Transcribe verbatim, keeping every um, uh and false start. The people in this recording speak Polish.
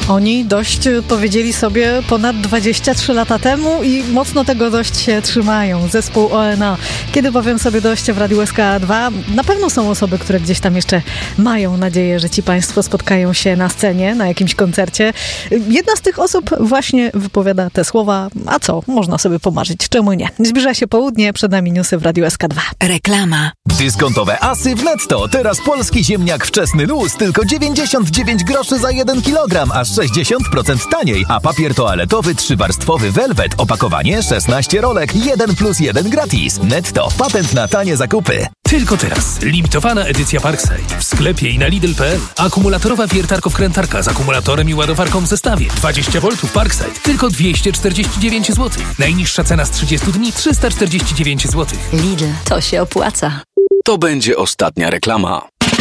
Oni dość powiedzieli sobie ponad dwadzieścia trzy lata temu i mocno tego dość się trzymają. Zespół O N A. Kiedy bowiem sobie dość w Radiu S K dwa, na pewno są osoby, które gdzieś tam jeszcze mają nadzieję, że ci państwo spotkają się na scenie, na jakimś koncercie. Jedna z tych osób właśnie wypowiada te słowa, a co, można sobie pomarzyć, czemu nie? Zbliża się południe, przed nami newsy w Radiu S K dwa. Reklama. Dyskontowe asy w Netto. Teraz polski ziemniak wczesny luz tylko dziewięćdziesiąt dziewięć groszy za jeden kilogram, aż sześćdziesiąt procent taniej. A papier toaletowy trzywarstwowy Velvet, opakowanie szesnaście rolek, jeden plus jeden gratis. Netto. Patent na tanie zakupy. Tylko teraz. Limitowana edycja Parkside. W sklepie i na Lidl kropka p l. Akumulatorowa wiertarko-wkrętarka z akumulatorem i ładowarką w zestawie. dwadzieścia woltów Parkside. Tylko dwieście czterdzieści dziewięć złotych. Najniższa cena z trzydziestu dni trzysta czterdzieści dziewięć złotych. Lidl. To się opłaca. To będzie ostatnia reklama.